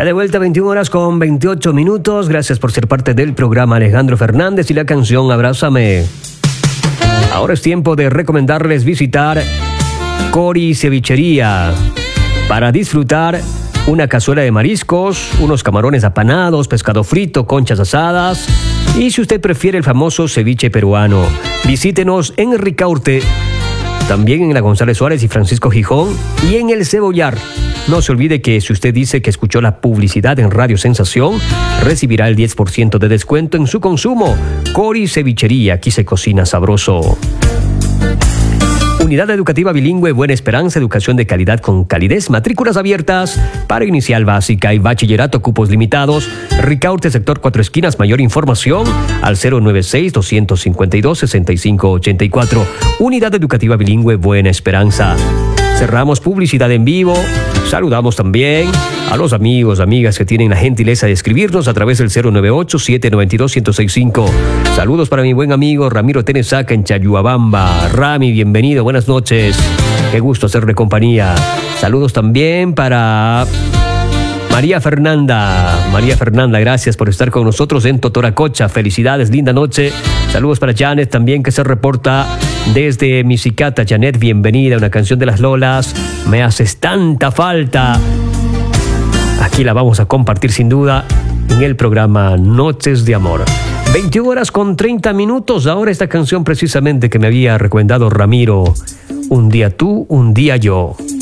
de vuelta, 21 horas con 28 minutos. Gracias por ser parte del programa, Alejandro Fernández, y la canción Abrázame. Ahora es tiempo de recomendarles visitar Cori Cevichería para disfrutar una cazuela de mariscos, unos camarones apanados, pescado frito, conchas asadas y, si usted prefiere, el famoso ceviche peruano. Visítenos en Ricaurte, también en la González Suárez y Francisco Gijón, y en el Cebollar. No se olvide que si usted dice que escuchó la publicidad en Radio Sensación, recibirá el 10% de descuento en su consumo. Cori Cevichería, aquí se cocina sabroso. Unidad Educativa Bilingüe Buena Esperanza, educación de calidad con calidez, matrículas abiertas para inicial básica y bachillerato, cupos limitados. Ricaurte, sector 4 Esquinas. Mayor información al 096-252-6584. Unidad Educativa Bilingüe Buena Esperanza. Cerramos publicidad en vivo. Saludamos también a los amigos, amigas que tienen la gentileza de escribirnos a través del 098-792-1065. Saludos para mi buen amigo Ramiro Tenesaca en Chayuabamba. Rami, bienvenido, buenas noches. Qué gusto hacerle compañía. Saludos también para María Fernanda. María Fernanda, gracias por estar con nosotros en Totoracocha. Felicidades, linda noche. Saludos para Janet también, que se reporta desde Misicata. Janet, bienvenida. Una canción de las Lolas, Me haces tanta falta. Aquí la vamos a compartir sin duda en el programa Noches de Amor. 21 horas con 30 minutos. Ahora esta canción precisamente que me había recomendado Ramiro. Un día tú, un día yo.